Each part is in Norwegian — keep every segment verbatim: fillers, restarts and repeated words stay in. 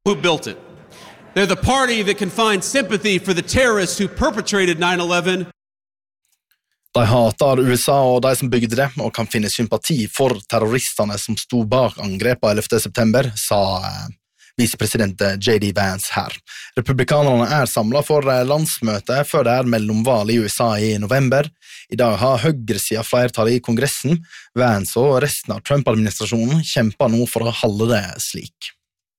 who built it. They're the party that can find sympathy for the terrorists who perpetrated nine eleven. De hater U S A og de som bygde det, og kan finne sympati for terroristene som sto bak angrepet ellevte september, sa eh, vicepresident J D Vance her. Republikanerne er samlet for landsmøte før det er mellomvalg i U S A i november. I dag har høyresiden flertall i kongressen. Vance og resten av Trump-administrasjonen kjemper nå for å holde det slik.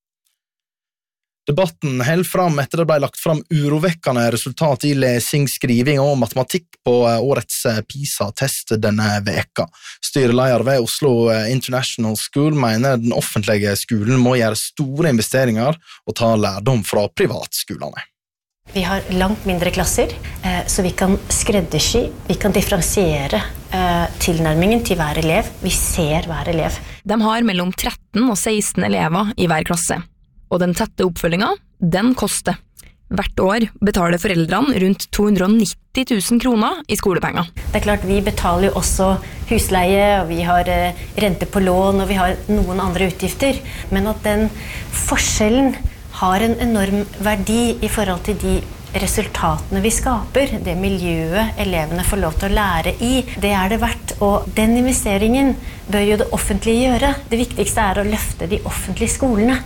Debatten held fram etter det ble lagt fram urovekkende resultat i lesing, skriving og matematikk på årets PISA-test denne veka. Styreleder ved Oslo International School mener den offentlige skolen må gjøre store investeringer og ta lærdom fra privatskolene. Vi har langt mindre klasser, så vi kan skreddersy, vi kan differensiere tilnærmingen til hver elev. Vi ser hver elev. De har mellom tretten og seksten elever i hver klasse. Og den tette oppfølgingen, den koster. Hvert år betaler foreldrene rundt to hundre og nitti tusen kroner i skolepenger. Det er klart, vi betaler jo også husleie, og vi har rente på lån, og vi har noen andre utgifter. Men at den forskjellen har en enorm verdi i forhold til de resultatene vi skaper, det miljøet elevene får lov til å lære i, det er det verdt. Og den investeringen bør jo det offentlige gjøre. Det viktigste er å løfte de offentlige skolene.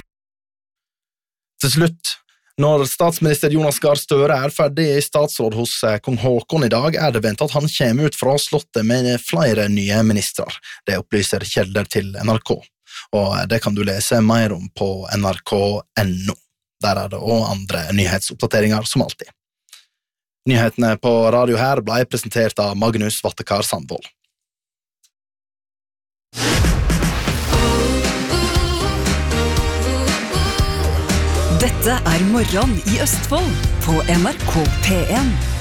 Til slutt, når statsminister Jonas Gahr Støre er ferdig i statsråd hos kong Håkon i dag, er det ventet at han kommer ut fra slottet med flere nye ministrar. Det opplyser kilder til N R K, og det kan du lese mer om på N R K punktum N O. Der er det også andre nyhetsoppdateringer som alltid. Nyhetene på radio her ble presentert av Magnus Vattekar Sandvold. Dette er Morgen i Østfold på N R K P en.